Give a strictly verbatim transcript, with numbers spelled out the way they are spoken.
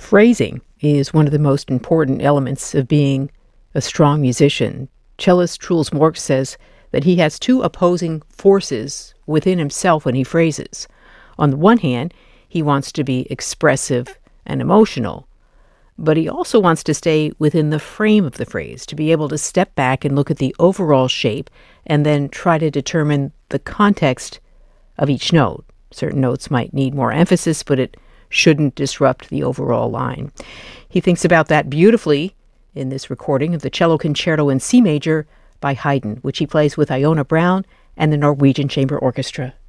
Phrasing is one of the most important elements of being a strong musician. Cellist Truls Mork says that he has two opposing forces within himself when he phrases. On the one hand, he wants to be expressive and emotional, but he also wants to stay within the frame of the phrase, to be able to step back and look at the overall shape and then try to determine the context of each note. Certain notes might need more emphasis, but it shouldn't disrupt the overall line. He thinks about that beautifully in this recording of the Cello Concerto in C major by Haydn, which he plays with Iona Brown and the Norwegian Chamber Orchestra.